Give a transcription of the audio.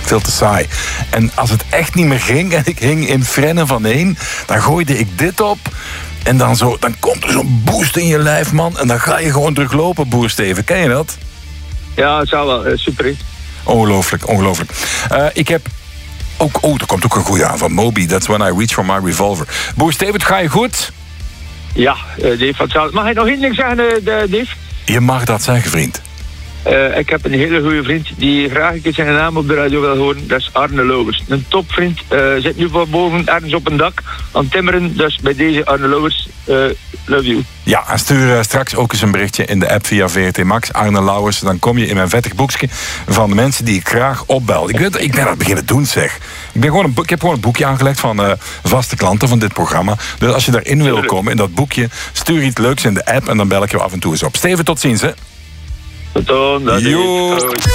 Veel te saai. En als het echt niet meer ging en ik hing in frennen van 1, dan gooide ik dit op. En dan komt er zo'n boost in je lijf, man. En dan ga je gewoon teruglopen, Boer Steven. Ken je dat? Ja, het zou wel. Super. Ongelooflijk. Ik heb ook... er komt ook een goede aan van Moby. That's when I reach for my revolver. Boer Steven, het ga je goed? Ja, Dave. Mag ik nog één ding zeggen, Dave? Je mag dat zeggen, vriend. Ik heb een hele goede vriend die graag een keer zijn naam op de radio wil horen. Dat is Arne Lauwers. Een topvriend. Zit nu van boven ergens op een dak aan timmeren. Dus bij deze Arne Lauwers, love you. Ja, en stuur straks ook eens een berichtje in de app via VRT Max. Arne Lauwers, dan kom je in mijn vettig boekje van de mensen die ik graag opbel. Ik ben dat beginnen doen, zeg. Ik heb gewoon een boekje aangelegd van vaste klanten van dit programma. Dus als je daarin wil komen, in dat boekje, stuur iets leuks in de app en dan bel ik je af en toe eens op. Steven, tot ziens, hè. Tot dan.